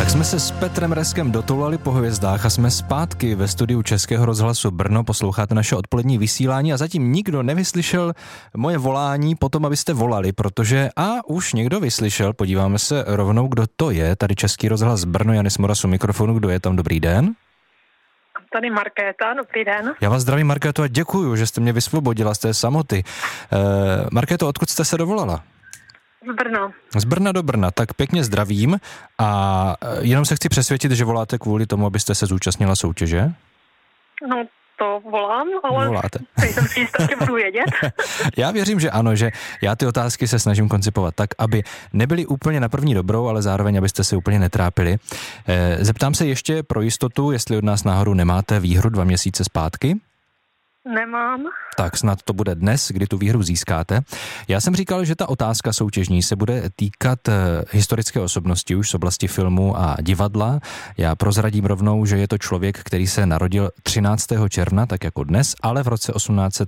Tak jsme se s Petrem Reskem dotulali po hvězdách a jsme zpátky ve studiu Českého rozhlasu Brno. Posloucháte naše odpolední vysílání a zatím nikdo nevyslyšel moje volání potom, abyste volali, protože už někdo vyslyšel. Podíváme se rovnou, kdo to je. Tady Český rozhlas Brno, Janis Moras u mikrofonu. Kdo je tam? Dobrý den. Tady Markéta, dobrý den. Já vás zdravím, Markéto, a děkuju, že jste mě vysvobodila z té samoty. Markéto, odkud jste se dovolala? Z Brna. Z Brna do Brna, tak pěkně zdravím a jenom se chci přesvědčit, že voláte kvůli tomu, abyste se zúčastnila soutěže? No, to volám, ale voláte. Nejsem si jistá, že budu vědět. Já věřím, že ano, že já ty otázky se snažím koncipovat tak, aby nebyly úplně na první dobrou, ale zároveň, abyste se úplně netrápili. Zeptám se ještě pro jistotu, jestli od nás náhodou nemáte výhru 2 měsíce zpátky? Nemám. Tak snad to bude dnes, kdy tu výhru získáte. Já jsem říkal, že ta otázka soutěžní se bude týkat historické osobnosti už z oblasti filmu a divadla. Já prozradím rovnou, že je to člověk, který se narodil 13. června, tak jako dnes, ale v roce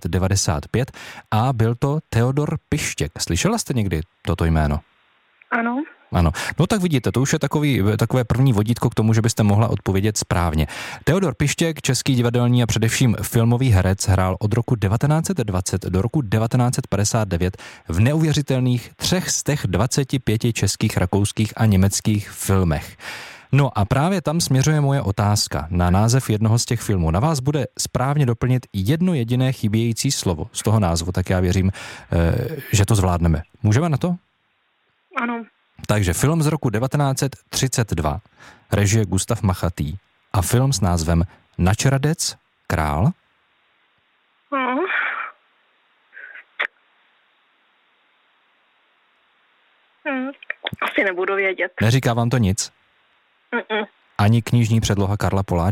1895 a byl to Teodor Pištěk. Slyšela jste někdy toto jméno? Ano. Ano, no tak vidíte, to už je takové první vodítko k tomu, že byste mohla odpovědět správně. Teodor Pištěk, český divadelní a především filmový herec, hrál od roku 1920 do roku 1959 v neuvěřitelných 3 z těch 25 českých, rakouských a německých filmech. No a právě tam směřuje moje otázka na název jednoho z těch filmů. Na vás bude správně doplnit jedno jediné chybějící slovo z toho názvu, tak já věřím, že to zvládneme. Můžeme na to? Ano. Takže film z roku 1932, režie Gustav Machatý a film s názvem Načeradec král. Asi nebudu vědět. Neříká vám to nic? Ani knižní předloha Karla Poláčka?